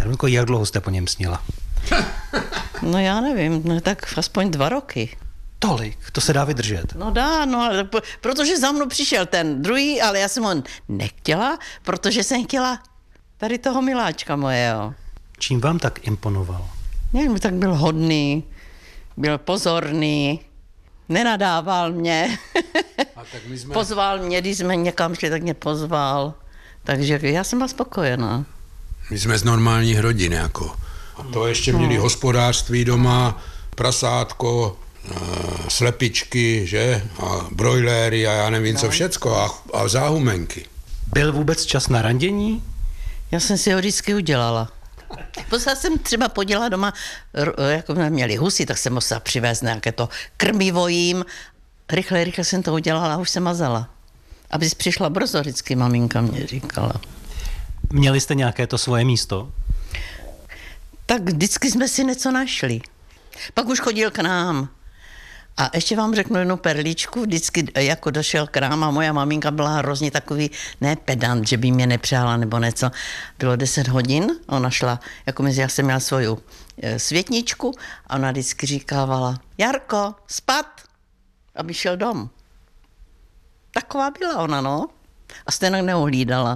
Jarmilko, jak dlouho jste po něm snila? No já nevím, no tak aspoň 2 roky. Tolik, to se dá vydržet. No dá, no, ale protože za mnou přišel ten druhý, ale já jsem ho nechtěla, protože jsem chtěla tady toho miláčka mojeho. Čím vám tak imponoval? Nevím, tak byl hodný, byl pozorný, nenadával mě. A tak my jsme... Pozval mě, když jsme někam šli, tak mě pozval. Takže já jsem byla spokojená. My jsme z normálních rodin, jako. A to ještě měli hospodářství doma, prasátko, slepičky, že? A brojléry a já nevím co všecko a záhumenky. Byl vůbec čas na randění? Já jsem si ho vždycky udělala. Musela jsem třeba podělat doma, jako jsme měli husy, tak jsem musela přivést nějaké to krmivo jim. Rychle jsem to udělala a už jsem mazala. Abys přišla brzo, vždycky maminka mě říkala. Měli jste nějaké to svoje místo? Tak vždycky jsme si něco našli. Pak už chodil k nám. A ještě vám řeknu jednu perličku, vždycky jako došel k nám a moja maminka byla hrozně takový, ne pedant, že by mě nepřála nebo něco. Bylo 10 hodin, ona šla, jako já jsem měla svoju světničku a ona vždycky říkávala, Jarko, spat, aby šel dom. Taková byla ona, no. A stejně neuhlídala.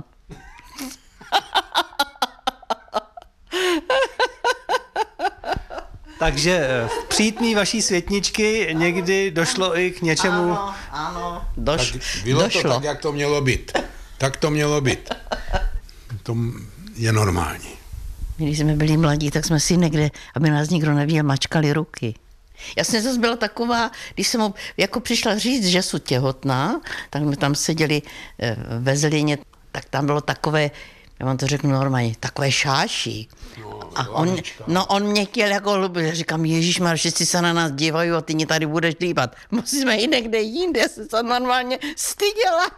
Takže v přítmí vaší světničky někdy došlo i k něčemu... Ano, Bylo došlo. to tak, jak to mělo být. Tak to mělo být. To je normální. Když jsme byli mladí, tak jsme si někde, aby nás nikdo neviděl, mačkali ruky. Já jsem zase byla taková, když jsem mu jako přišla říct, že jsou těhotná, tak jsme tam seděli ve Zlíně, tak tam bylo takové, já vám to řeknu normálně, takové šáší. A on mě chtěl jako hlubit, říkám, ježišmar, všichni se na nás dívají a ty mě tady budeš líbat. Musíme jít někde jinde, já jsem se normálně styděla.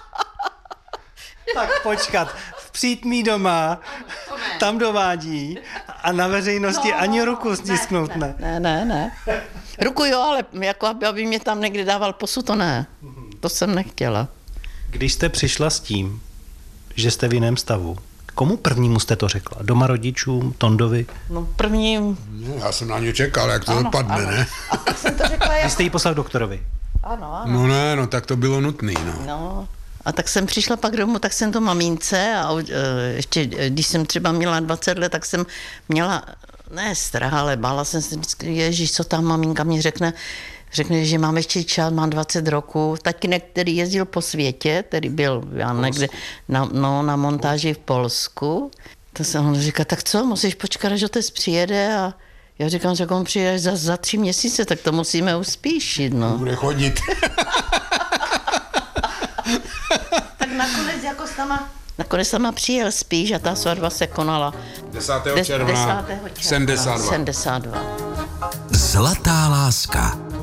Tak počkat, v přítmí doma, tam dovádí a na veřejnosti ani ruku stisknout ne. Ne. Ruku jo, ale jako aby mě tam někde dával pusu, to ne. To jsem nechtěla. Když jste přišla s tím, že jste v jiném stavu, komu prvnímu jste to řekla? Doma rodičům, Tondovi? No první... Já jsem na ně čekal, jak to dopadne, ne? A tak jsem to řekla Vy jste ji poslal k doktorovi? Ano. No ne, no tak to bylo nutný, no. No. A tak jsem přišla pak domů, tak jsem to mamince a ještě, když jsem třeba měla 20 let, tak jsem měla, ne strach, ale bála jsem se vždycky, ježiš, co tam maminka mě řekne, že mám ještě čas, mám 20 roků. Tatínek, který jezdil po světě, který byl někde na montáži v Polsku, to se on říká, tak co, musíš počkat, až otec přijede a já říkám, že on přijede za 3 měsíce, tak to musíme uspíšit, no. Bude chodit. Tak nakonec sama přijel spíš a ta svatba se konala 10. června 72. 72. Zlatá láska.